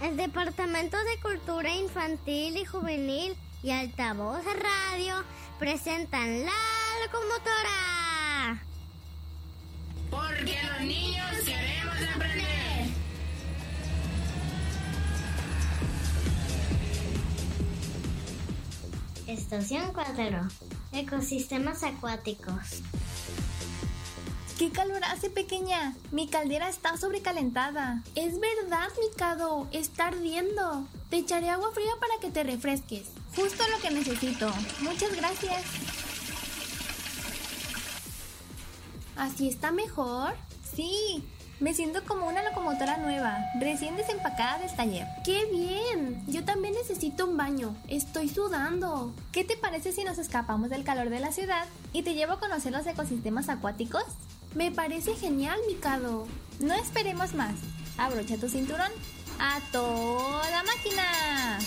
El Departamento de Cultura Infantil y Juvenil y Altavoz Radio presentan La Locomotora. Porque los niños queremos aprender. Estación 4. Ecosistemas acuáticos. ¡Qué calor hace, pequeña! Mi caldera está sobrecalentada. Es verdad, Mikado, está ardiendo. Te echaré agua fría para que te refresques. Justo lo que necesito. Muchas gracias. ¿Así está mejor? Sí, me siento como una locomotora nueva, recién desempacada del taller. ¡Qué bien! Yo también necesito un baño. Estoy sudando. ¿Qué te parece si nos escapamos del calor de la ciudad y te llevo a conocer los ecosistemas acuáticos? Me parece genial, Mikado. No esperemos más. Abrocha tu cinturón. ¡A toda máquina!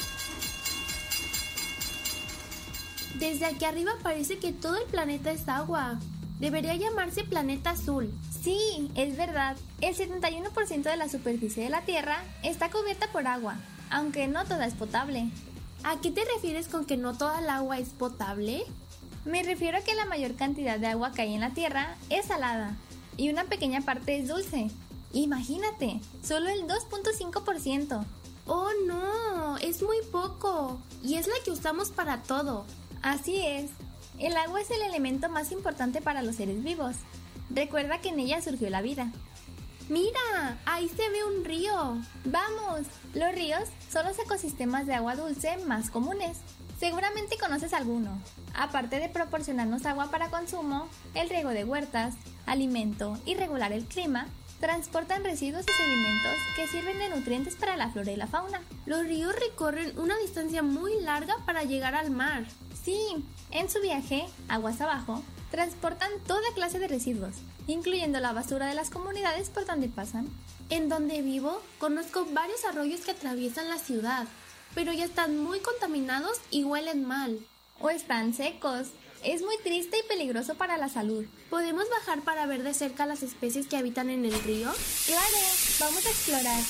Desde aquí arriba parece que todo el planeta es agua. Debería llamarse planeta azul. Sí, es verdad. El 71% de la superficie de la Tierra está cubierta por agua, aunque no toda es potable. ¿A qué te refieres con que no toda el agua es potable? Me refiero a que la mayor cantidad de agua que hay en la Tierra es salada y una pequeña parte es dulce. Imagínate, solo el 2.5%. ¡Oh, no! Es muy poco. Y es la que usamos para todo. Así es. El agua es el elemento más importante para los seres vivos. Recuerda que en ella surgió la vida. ¡Mira! Ahí se ve un río. ¡Vamos! Los ríos son los ecosistemas de agua dulce más comunes. Seguramente conoces alguno. Aparte de proporcionarnos agua para consumo, el riego de huertas, alimento y regular el clima, transportan residuos y sedimentos que sirven de nutrientes para la flora y la fauna. Los ríos recorren una distancia muy larga para llegar al mar. Sí, en su viaje, aguas abajo, transportan toda clase de residuos, incluyendo la basura de las comunidades por donde pasan. En donde vivo, conozco varios arroyos que atraviesan la ciudad, pero ya están muy contaminados y huelen mal. O están secos. Es muy triste y peligroso para la salud. ¿Podemos bajar para ver de cerca las especies que habitan en el río? ¡Claro! Vamos a explorar.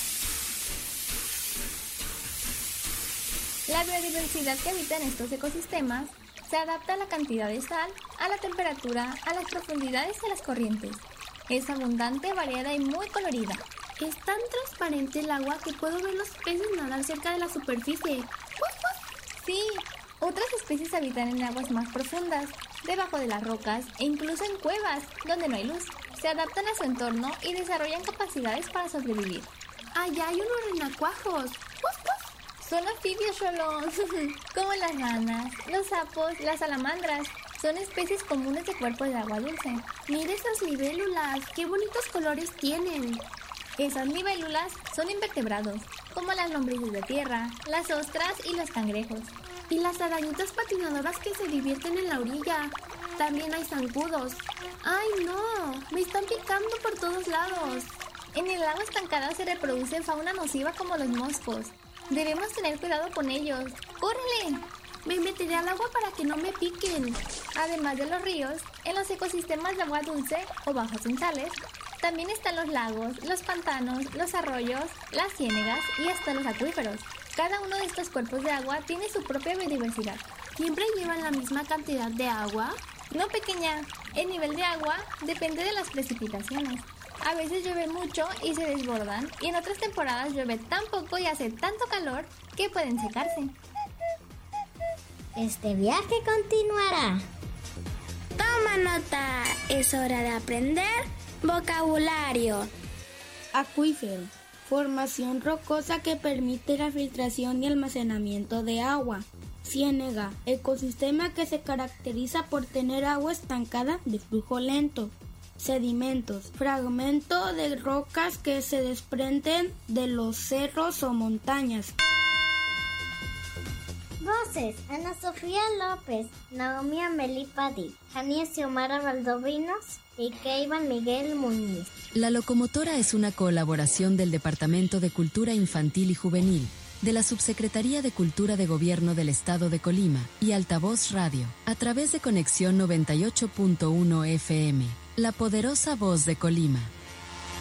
La biodiversidad que habita en estos ecosistemas se adapta a la cantidad de sal, a la temperatura, a las profundidades y a las corrientes. Es abundante, variada y muy colorida. Es tan transparente el agua que puedo ver los peces nadar cerca de la superficie. Sí, otras especies habitan en aguas más profundas, debajo de las rocas e incluso en cuevas, donde no hay luz. Se adaptan a su entorno y desarrollan capacidades para sobrevivir. Allá hay unos renacuajos. Son anfibios, Xolo, como las ranas, los sapos, las salamandras. Son especies comunes de cuerpos de agua dulce. Mira esas libélulas, qué bonitos colores tienen. Esas libélulas son invertebrados, como las lombrices de tierra, las ostras y los cangrejos. Y las arañitas patinadoras que se divierten en la orilla. También hay zancudos. ¡Ay, no! Me están picando por todos lados. En el agua estancada se reproduce fauna nociva como los moscos. Debemos tener cuidado con ellos. ¡Córrele! Me meteré al agua para que no me piquen. Además de los ríos, en los ecosistemas de agua dulce o bajos en sales, también están los lagos, los pantanos, los arroyos, las ciénegas y hasta los acuíferos. Cada uno de estos cuerpos de agua tiene su propia biodiversidad. ¿Siempre llevan la misma cantidad de agua? No, pequeña. El nivel de agua depende de las precipitaciones. A veces llueve mucho y se desbordan, y en otras temporadas llueve tan poco y hace tanto calor que pueden secarse. Este viaje continuará. Toma nota, es hora de aprender vocabulario. Acuífero, formación rocosa que permite la filtración y almacenamiento de agua. Ciénega, ecosistema que se caracteriza por tener agua estancada de flujo lento. Sedimentos, fragmento de rocas que se desprenden de los cerros o montañas. Voces: Ana Sofía López, Naomi Amelie Padí, Jania Xiomara Valdovinos y Keivan Miguel Muñiz. La Locomotora es una colaboración del Departamento de Cultura Infantil y Juvenil, de la Subsecretaría de Cultura de Gobierno del Estado de Colima y Altavoz Radio, a través de Conexión 98.1 FM, la poderosa voz de Colima.